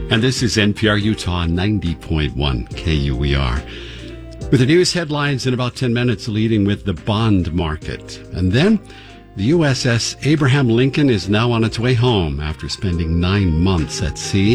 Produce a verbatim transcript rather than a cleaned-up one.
And this is N P R Utah ninety point one K U E R. With the news headlines in about ten minutes, leading with the bond market. And then the U S S Abraham Lincoln is now on its way home after spending nine months at sea.